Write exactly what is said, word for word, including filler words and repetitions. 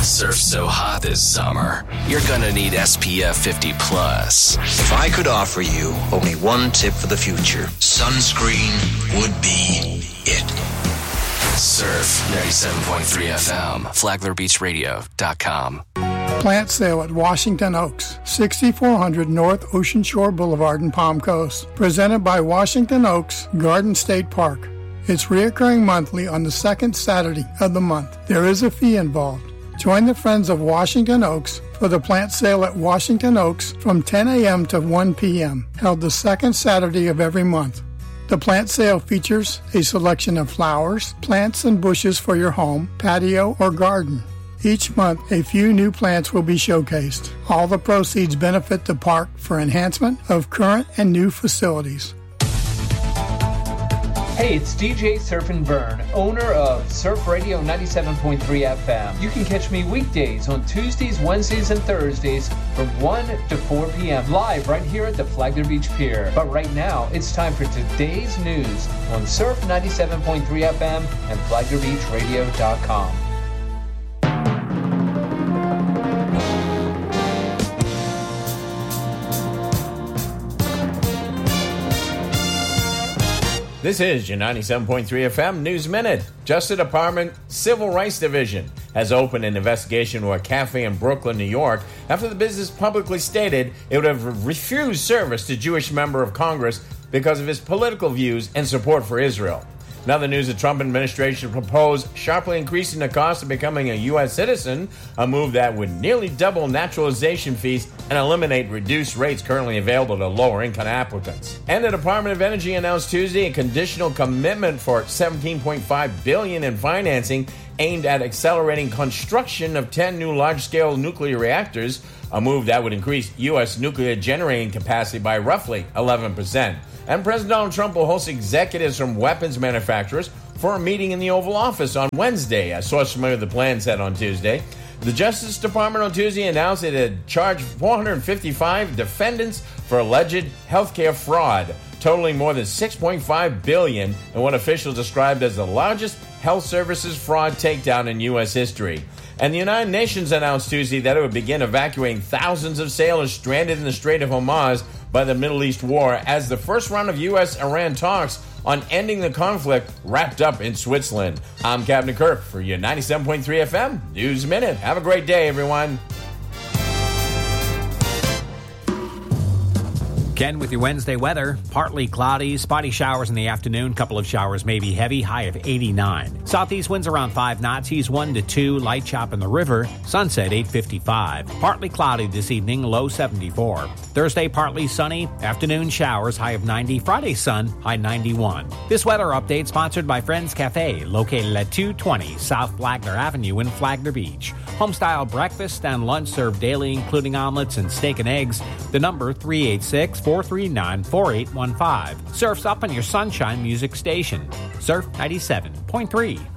Surf so hot this summer, you're gonna need S P F fifty plus. If I could offer you only one tip for the future, sunscreen would be it. Surf ninety-seven point three F M, Flagler Beach Radio dot com. Plant sale at Washington Oaks, sixty-four hundred North Ocean Shore Boulevard in Palm Coast. Presented by Washington Oaks Garden State Park. It's reoccurring monthly on the second Saturday of the month. There is a fee involved. Join the Friends of Washington Oaks for the plant sale at Washington Oaks from ten a.m. to one p.m., held the second Saturday of every month. The plant sale features a selection of flowers, plants, and bushes for your home, patio, or garden. Each month, a few new plants will be showcased. All the proceeds benefit the park for enhancement of current and new facilities. Hey, it's D J Surfin' Vern, owner of Surf Radio ninety-seven point three F M. You can catch me weekdays on Tuesdays, Wednesdays, and Thursdays from one to four p.m. live right here at the Flagler Beach Pier. But right now, it's time for today's news on Surf ninety-seven point three F M and Flagler Beach Radio dot com. This is your ninety-seven point three F M News Minute. Justice Department Civil Rights Division has opened an investigation into a cafe in Brooklyn, New York, after the business publicly stated it would have refused service to a Jewish member of Congress because of his political views and support for Israel. Now the news, the Trump administration proposed sharply increasing the cost of becoming a U S citizen, a move that would nearly double naturalization fees and eliminate reduced rates currently available to lower-income applicants. And the Department of Energy announced Tuesday a conditional commitment for seventeen point five billion dollars in financing aimed at accelerating construction of ten new large-scale nuclear reactors, a move that would increase U S nuclear generating capacity by roughly eleven percent. And President Donald Trump will host executives from weapons manufacturers for a meeting in the Oval Office on Wednesday, a source familiar with the plan said on Tuesday. The Justice Department on Tuesday announced it had charged four hundred fifty-five defendants for alleged healthcare fraud, totaling more than six point five billion dollars in what officials described as the largest health services fraud takedown in U S history. And the United Nations announced Tuesday that it would begin evacuating thousands of sailors stranded in the Strait of Hormuz by the Middle East war as the first round of U S Iran talks on ending the conflict wrapped up in Switzerland. I'm Captain Kirk for your ninety-seven point three F M News Minute. Have a great day, everyone. Ken with your Wednesday weather. Partly cloudy, spotty showers in the afternoon. Couple of showers may be heavy, high of eighty-nine. Southeast winds around five knots, seas one to two, light chop in the river. Sunset eight fifty-five. Partly cloudy this evening, low seventy-four. Thursday, partly sunny. Afternoon showers, high of ninety. Friday, sun, high ninety-one. This weather update sponsored by Friends Cafe, located at two twenty South Flagler Avenue in Flagler Beach. Homestyle breakfast and lunch served daily, including omelets and steak and eggs. The number three eight six, four three nine, four eight one five. Surf's up on your Sunshine Music Station. Surf ninety-seven point three.